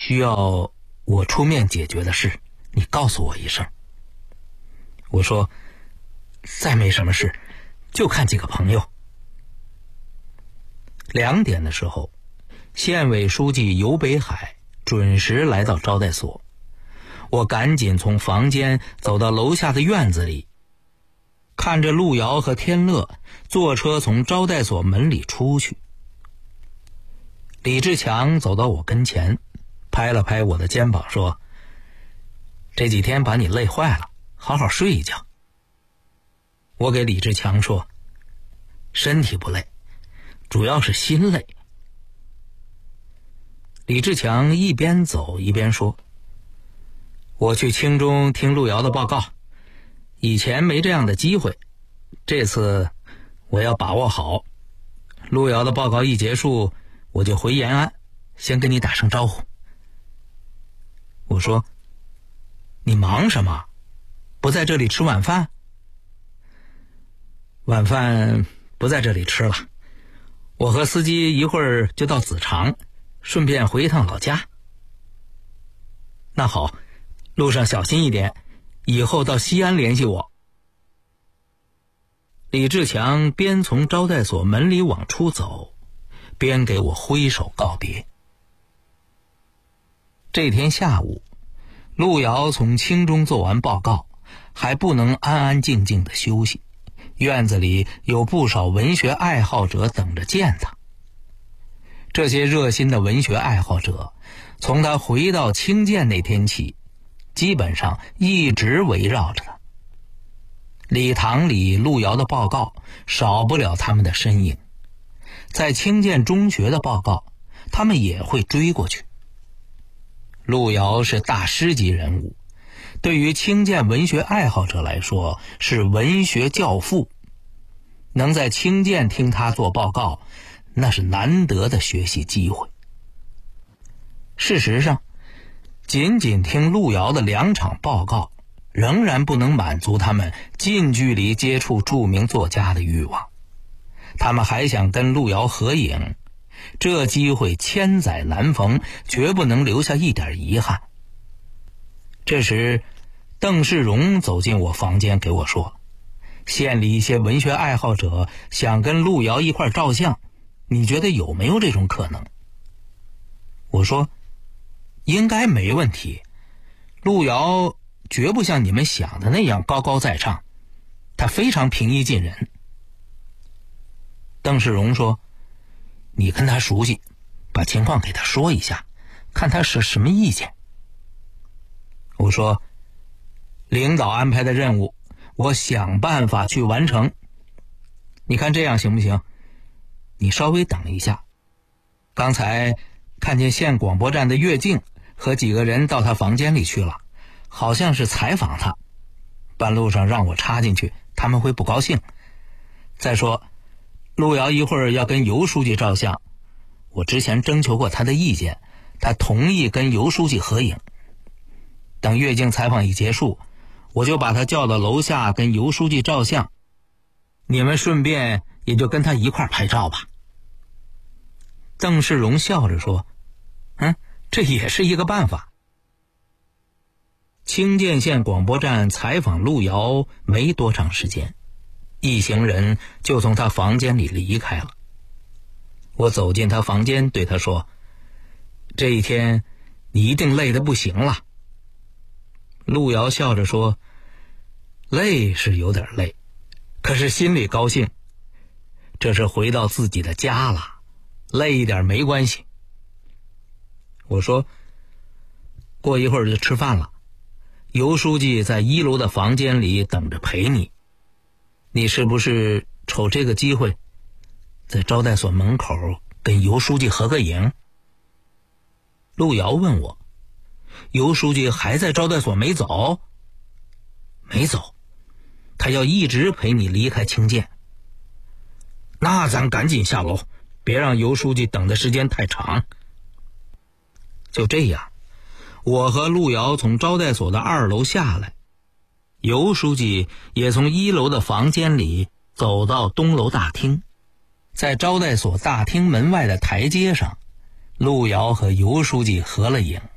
需要我出面解决的事，你告诉我一声。我说再没什么事，就看几个朋友。2点的时候，县委书记游北海准时来到招待所，我赶紧从房间走到楼下的院子里，看着陆遥和天乐坐车从招待所门里出去。李志强走到我跟前，拍了拍我的肩膀说：“这几天把你累坏了，好好睡一觉。”我给李志强说：“身体不累，主要是心累。”李志强一边走一边说：“我去清中听陆遥的报告，以前没这样的机会，这次我要把握好。陆遥的报告一结束，我就回延安，先跟你打声招呼。”我说：“你忙什么？不在这里吃晚饭？”“晚饭不在这里吃了，我和司机一会儿就到子长，顺便回一趟老家。”“那好，路上小心一点，以后到西安联系我。”李志强边从招待所门里往出走，边给我挥手告别。这天下午，陆遥从清中做完报告，还不能安安静静的休息，院子里有不少文学爱好者等着见他。这些热心的文学爱好者，从他回到清涧那天起，基本上一直围绕着他。礼堂里陆遥的报告少不了他们的身影，在清涧中学的报告，他们也会追过去。陆遥是大师级人物，对于清涧文学爱好者来说是文学教父，能在清涧听他做报告，那是难得的学习机会。事实上，仅仅听陆遥的2场报告，仍然不能满足他们近距离接触著名作家的欲望。他们还想跟陆遥合影，这机会千载难逢，绝不能留下一点遗憾。这时，邓世荣走进我房间给我说：“县里一些文学爱好者想跟陆遥一块照相，你觉得有没有这种可能？”我说：“应该没问题，陆遥绝不像你们想的那样高高在上，他非常平易近人。”邓世荣说：“你跟他熟悉，把情况给他说一下，看他是什么意见。”我说：“领导安排的任务，我想办法去完成。你看这样行不行？你稍微等一下。刚才看见县广播站的岳静和几个人到他房间里去了，好像是采访他。半路上让我插进去，他们会不高兴。再说，陆遥一会儿要跟尤书记照相，我之前征求过他的意见，他同意跟尤书记合影。等岳静采访一结束，我就把他叫到楼下跟尤书记照相，你们顺便也就跟他一块拍照吧。”邓世荣笑着说：“这也是一个办法。”清涧县广播站采访陆遥没多长时间，一行人就从他房间里离开了。我走进他房间对他说：“这一天你一定累得不行了。”陆遥笑着说：“累是有点累，可是心里高兴，这是回到自己的家了，累一点没关系。”我说：“过一会儿就吃饭了，尤书记在1楼的房间里等着陪你，你是不是瞅这个机会，在招待所门口跟尤书记合个影？”陆遥问我：“尤书记还在招待所没走？”“没走，他要一直陪你离开清涧。”“那咱赶紧下楼，别让尤书记等的时间太长。”就这样，我和陆遥从招待所的2楼下来，尤书记也从1楼的房间里走到东楼大厅。在招待所大厅门外的台阶上，陆遥和尤书记合了影。